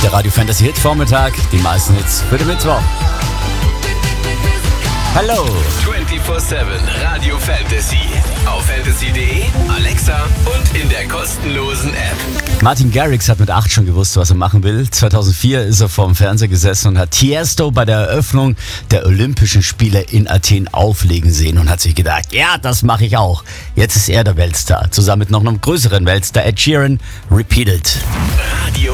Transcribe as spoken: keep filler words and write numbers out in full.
Der Radio Fantasy Hit Vormittag, die meisten Hits für den Mittwoch. Hallo! vierundzwanzig sieben Radio Fantasy. Auf fantasy punkt de, Alexa und in der kostenlosen App. Martin Garrix hat mit acht schon gewusst, was er machen will. zweitausendvier ist er vorm Fernseher gesessen und hat Tiesto bei der Eröffnung der Olympischen Spiele in Athen auflegen sehen und hat sich gedacht, ja, das mache ich auch. Jetzt ist er der Weltstar, zusammen mit noch einem größeren Weltstar, Ed Sheeran, Repeated. Radio